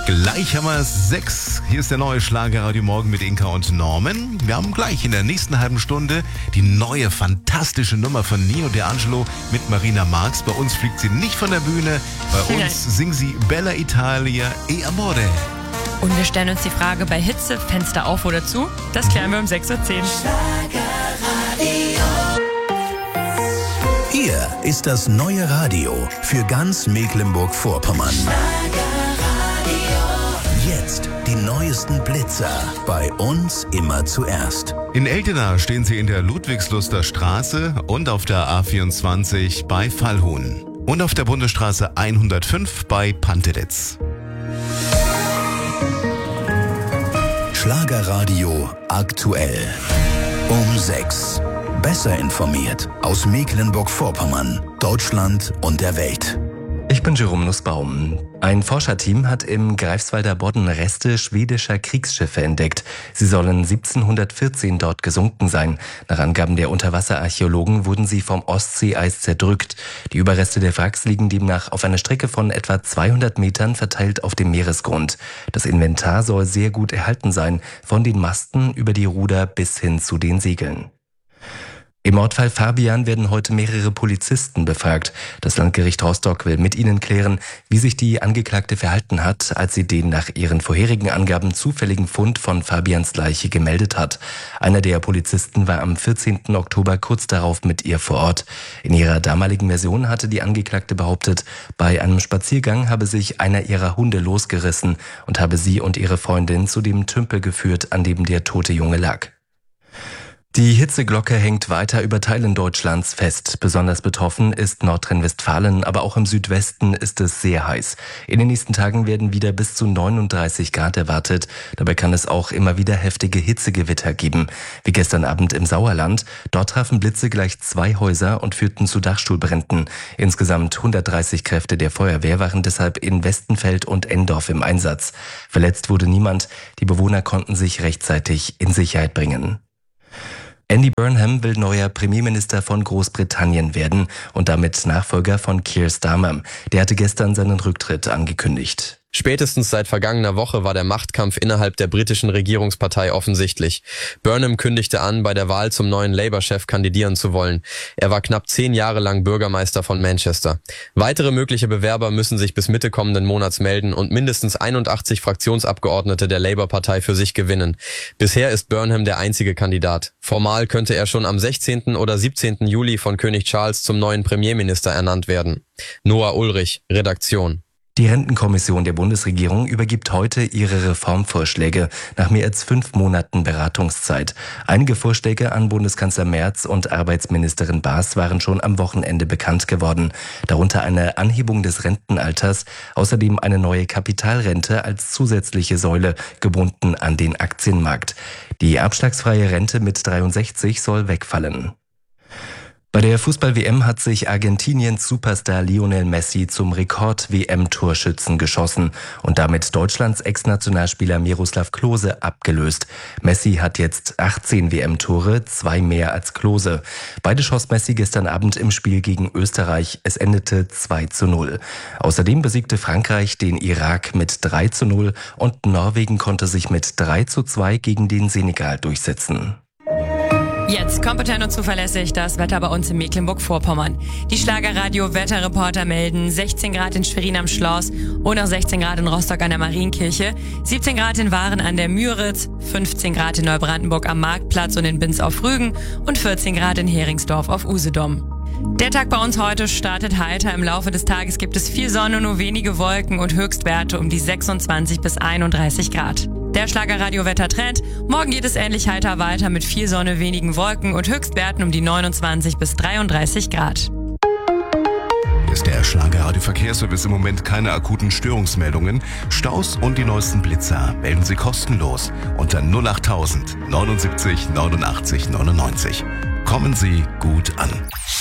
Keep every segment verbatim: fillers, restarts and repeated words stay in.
Gleich haben wir es sechs. Hier ist der neue Schlagerradio Morgen mit Inka und Norman. Wir haben gleich in der nächsten halben Stunde die neue fantastische Nummer von Neo D'Angelo mit Marina Marx. Bei uns fliegt sie nicht von der Bühne. Bei uns singt sie Bella Italia e Amore. Und wir stellen uns die Frage bei Hitze, Fenster auf oder zu? Das klären wir um sechs Uhr zehn. Hier ist das neue Radio für ganz Mecklenburg-Vorpommern. Jetzt die neuesten Blitzer. Bei uns immer zuerst. In Eltena stehen sie in der Ludwigsluster Straße und auf der A vierundzwanzig bei Vallhuhn. Und auf der Bundesstraße hundertfünf bei Pantelitz. Schlagerradio aktuell. Um sechs. Besser informiert aus Mecklenburg-Vorpommern, Deutschland und der Welt. Ich bin Jerome Nussbaum. Ein Forscherteam hat im Greifswalder Bodden Reste schwedischer Kriegsschiffe entdeckt. Sie sollen siebzehnhundertvierzehn dort gesunken sein. Nach Angaben der Unterwasserarchäologen wurden sie vom Ostseeeis zerdrückt. Die Überreste der Wracks liegen demnach auf einer Strecke von etwa zweihundert Metern verteilt auf dem Meeresgrund. Das Inventar soll sehr gut erhalten sein, von den Masten über die Ruder bis hin zu den Segeln. Im Mordfall Fabian werden heute mehrere Polizisten befragt. Das Landgericht Rostock will mit ihnen klären, wie sich die Angeklagte verhalten hat, als sie den nach ihren vorherigen Angaben zufälligen Fund von Fabians Leiche gemeldet hat. Einer der Polizisten war am vierzehnten Oktober kurz darauf mit ihr vor Ort. In ihrer damaligen Version hatte die Angeklagte behauptet, bei einem Spaziergang habe sich einer ihrer Hunde losgerissen und habe sie und ihre Freundin zu dem Tümpel geführt, an dem der tote Junge lag. Die Hitzeglocke hängt weiter über Teilen Deutschlands fest. Besonders betroffen ist Nordrhein-Westfalen, aber auch im Südwesten ist es sehr heiß. In den nächsten Tagen werden wieder bis zu neununddreißig Grad erwartet. Dabei kann es auch immer wieder heftige Hitzegewitter geben. Wie gestern Abend im Sauerland. Dort trafen Blitze gleich zwei Häuser und führten zu Dachstuhlbränden. Insgesamt hundertdreißig Kräfte der Feuerwehr waren deshalb in Westenfeld und Endorf im Einsatz. Verletzt wurde niemand. Die Bewohner konnten sich rechtzeitig in Sicherheit bringen. Andy Burnham will neuer Premierminister von Großbritannien werden und damit Nachfolger von Keir Starmer. Der hatte gestern seinen Rücktritt angekündigt. Spätestens seit vergangener Woche war der Machtkampf innerhalb der britischen Regierungspartei offensichtlich. Burnham kündigte an, bei der Wahl zum neuen Labour-Chef kandidieren zu wollen. Er war knapp zehn Jahre lang Bürgermeister von Manchester. Weitere mögliche Bewerber müssen sich bis Mitte kommenden Monats melden und mindestens einundachtzig Fraktionsabgeordnete der Labour-Partei für sich gewinnen. Bisher ist Burnham der einzige Kandidat. Formal könnte er schon am sechzehnten oder siebzehnten Juli von König Charles zum neuen Premierminister ernannt werden. Noah Ulrich, Redaktion. Die Rentenkommission der Bundesregierung übergibt heute ihre Reformvorschläge nach mehr als fünf Monaten Beratungszeit. Einige Vorschläge an Bundeskanzler Merz und Arbeitsministerin Baas waren schon am Wochenende bekannt geworden. Darunter eine Anhebung des Rentenalters, außerdem eine neue Kapitalrente als zusätzliche Säule, gebunden an den Aktienmarkt. Die erbschlagsfreie Rente mit dreiundsechzig soll wegfallen. Bei der Fußball-W M hat sich Argentiniens Superstar Lionel Messi zum Rekord-W M-Torschützen geschossen und damit Deutschlands Ex-Nationalspieler Miroslav Klose abgelöst. Messi hat jetzt achtzehn W M-Tore, zwei mehr als Klose. Beide schoss Messi gestern Abend im Spiel gegen Österreich. Es endete zwei zu null. Außerdem besiegte Frankreich den Irak mit drei zu null und Norwegen konnte sich mit drei zu zwei gegen den Senegal durchsetzen. Jetzt kompetent und zuverlässig das Wetter bei uns in Mecklenburg-Vorpommern. Die Schlagerradio-Wetterreporter melden sechzehn Grad in Schwerin am Schloss und auch sechzehn Grad in Rostock an der Marienkirche, siebzehn Grad in Waren an der Müritz, fünfzehn Grad in Neubrandenburg am Marktplatz und in Binz auf Rügen und vierzehn Grad in Heringsdorf auf Usedom. Der Tag bei uns heute startet heiter. Im Laufe des Tages gibt es viel Sonne, nur wenige Wolken und Höchstwerte um die sechsundzwanzig bis einunddreißig Grad. Der Schlagerradio-Wettertrend. Morgen geht es ähnlich heiter weiter mit viel Sonne, wenigen Wolken und Höchstwerten um die neunundzwanzig bis dreiunddreißig Grad. Hier ist der Schlagerradio-Verkehrsservice. Im Moment keine akuten Störungsmeldungen. Staus und die neuesten Blitzer melden Sie kostenlos unter null achttausend neunundsiebzig neunundachtzig neunundneunzig. Kommen Sie gut an.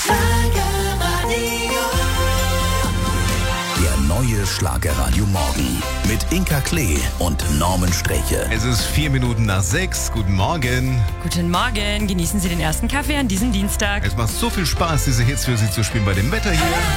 Der neue Schlagerradio Morgen mit Inka Klee und Norman Streche. Es ist vier Minuten nach sechs. Guten Morgen. Guten Morgen. Genießen Sie den ersten Kaffee an diesem Dienstag. Es macht so viel Spaß, diese Hits für Sie zu spielen bei dem Wetter hier.